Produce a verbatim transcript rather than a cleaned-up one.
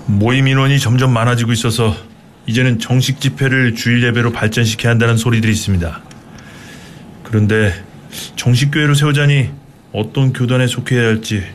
모임 인원이 점점 많아지고 있어서 이제는 정식 집회를 주일 예배로 발전시켜야 한다는 소리들이 있습니다. 그런데 정식 교회로 세우자니 어떤 교단에 속해야 할지